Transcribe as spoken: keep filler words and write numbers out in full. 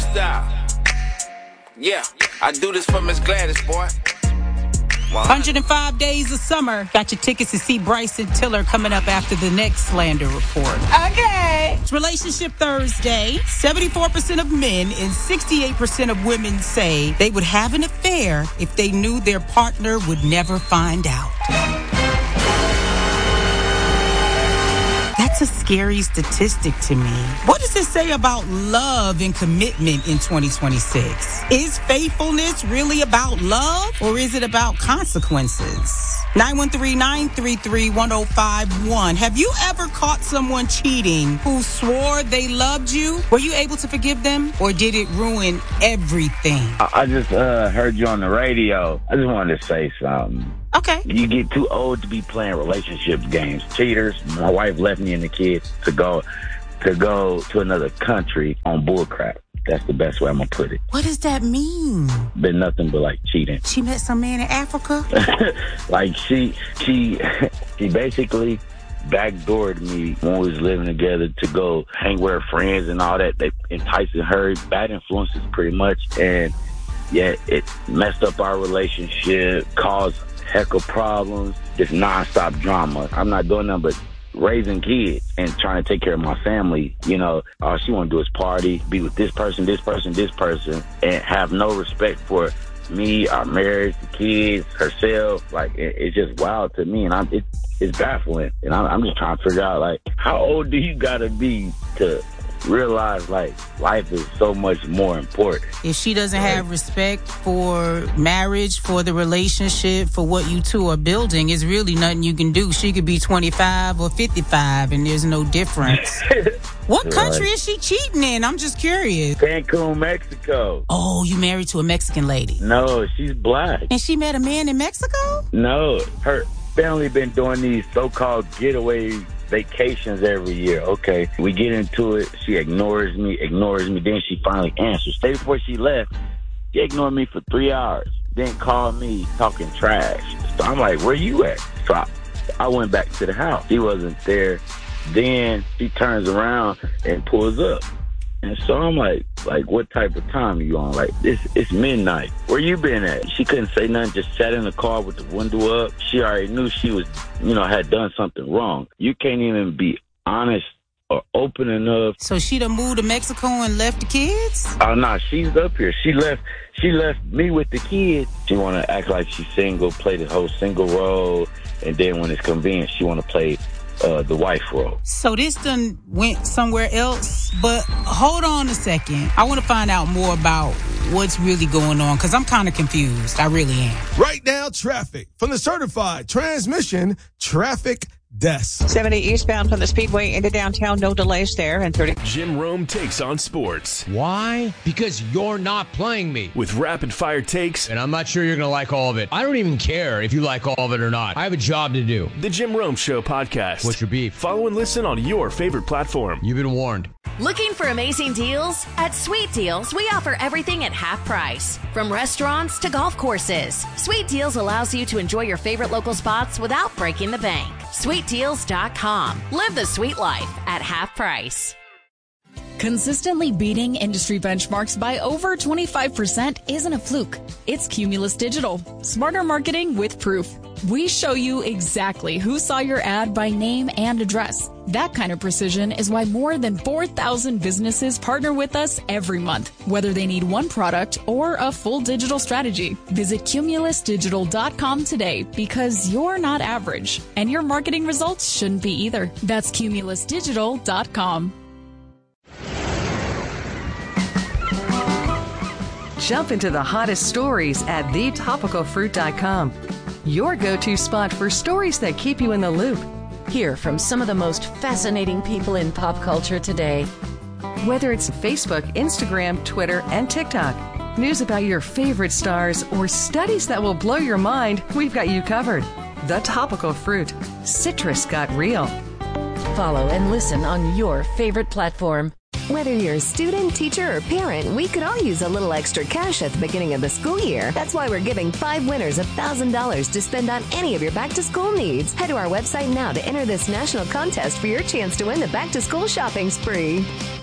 style. Yeah, I do this for Miss Gladys, boy. one hundred five days of summer. Got your tickets to see Bryson Tiller coming up after the next Slander Report. Okay. It's Relationship Thursday. seventy-four percent of men and sixty-eight percent of women say they would have an affair if they knew their partner would never find out. That's a scary statistic to me. What does it say about love and commitment in twenty twenty-six? Is faithfulness really about love, or is it about consequences? nine one three, nine three three, one oh five one. Have you ever caught someone cheating who swore they loved you? Were you able to forgive them, or did it ruin everything? I just uh, heard you on the radio. I just wanted to say something. Okay. You get too old to be playing relationship games. Cheaters. My wife left me and the kids to go to go to another country on bullcrap. That's the best way I'm going to put it. What does that mean? Been nothing but like cheating. She met some man in Africa? Like she, she, she basically backdoored me when we was living together to go hang with her friends and all that. They enticing her, bad influences pretty much. And yeah, it messed up our relationship, caused heck of problems, just nonstop drama. I'm not doing nothing but raising kids and trying to take care of my family. You know, all she want to do is party, be with this person, this person, this person, and have no respect for me, our marriage, the kids, herself. Like, it, it's just wild to me, and I'm it, it's baffling. And I'm, I'm just trying to figure out, like, how old do you gotta be to realize, like, life is so much more important? If she doesn't have respect for marriage, for the relationship, for what you two are building, it's really nothing you can do. She could be twenty-five or fifty-five, and there's no difference. What Right. country is she cheating in? I'm just curious. Cancun, Mexico. Oh, you married to a Mexican lady? No, she's black. And she met a man in Mexico? No, her family been doing these so-called getaway vacations every year. Okay, we get into it. She ignores me, ignores me. Then she finally answers. Day before she left, she ignored me for three hours. Then called me talking trash. So I'm like, where you at? So I, I went back to the house. She wasn't there. Then she turns around and pulls up. And so I'm like, like, what type of time are you on? Like, it's, it's midnight. Where you been at? She couldn't say nothing, just sat in the car with the window up. She already knew she was, you know, had done something wrong. You can't even be honest or open enough. So she done moved to Mexico and left the kids? Oh, no, she's up here. She left She left me with the kids. She want to act like she's single, play the whole single role. And then when it's convenient, she want to play Uh, the wife role. So this done went somewhere else, but hold on a second. I want to find out more about what's really going on, because I'm kind of confused. I really am. Right now, traffic from the certified transmission traffic desk. seventy eastbound from the Speedway into downtown, no delays there. And thirty. Jim Rome takes on sports. Why? Because you're not playing me. With rapid fire takes. And I'm not sure you're going to like all of it. I don't even care if you like all of it or not. I have a job to do. The Jim Rome Show podcast. What's your beef? Follow and listen on your favorite platform. You've been warned. Looking for amazing deals? At Sweet Deals, we offer everything at half price. From restaurants to golf courses. Sweet Deals allows you to enjoy your favorite local spots without breaking the bank. sweet deals dot com. Live the sweet life at half price. Consistently beating industry benchmarks by over twenty-five percent isn't a fluke. It's Cumulus Digital. Smarter marketing with proof. We show you exactly who saw your ad by name and address. That kind of precision is why more than four thousand businesses partner with us every month, whether they need one product or a full digital strategy. Visit cumulus digital dot com today, because you're not average, and your marketing results shouldn't be either. That's cumulus digital dot com. Jump into the hottest stories at the topical fruit dot com. Your go-to spot for stories that keep you in the loop. Hear from some of the most fascinating people in pop culture today. Whether it's Facebook, Instagram, Twitter, and TikTok, news about your favorite stars, or studies that will blow your mind, we've got you covered. The Topical Fruit. Citrus got real. Follow and listen on your favorite platform. Whether you're a student, teacher, or parent, we could all use a little extra cash at the beginning of the school year. That's why we're giving five winners one thousand dollars to spend on any of your back-to-school needs. Head to our website now to enter this national contest for your chance to win the back-to-school shopping spree.